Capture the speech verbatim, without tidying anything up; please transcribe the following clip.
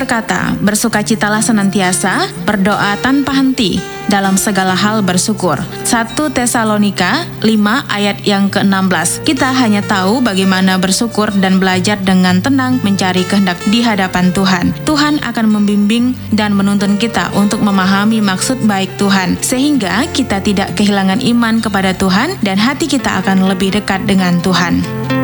berkata, bersukacitalah senantiasa, berdoa tanpa henti, dalam segala hal bersyukur. satu Tesalonika lima ayat yang keenam belas. Kita hanya tahu bagaimana bersyukur dan belajar dengan tenang mencari kehendak di hadapan Tuhan. Tuhan akan membimbing dan menuntun kita untuk memahami maksud baik Tuhan, sehingga kita tidak kehilangan iman kepada Tuhan dan hati kita akan lebih dekat dengan Tuhan.